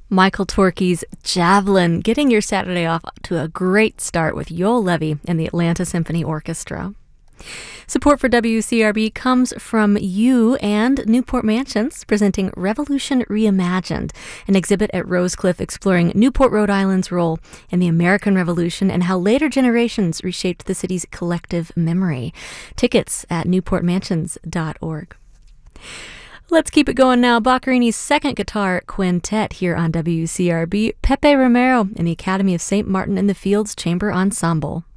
Michael Torke's Javelin, getting your Saturday off to a great start with Yoel Levy and the Atlanta Symphony Orchestra. Support for WCRB comes from you and Newport Mansions, presenting Revolution Reimagined, an exhibit at Rosecliff exploring Newport, Rhode Island's role in the American Revolution and how later generations reshaped the city's collective memory. Tickets at newportmansions.org. Let's keep it going now. Boccherini's second guitar quintet here on WCRB, Pepe Romero and the Academy of St. Martin in the Fields Chamber Ensemble.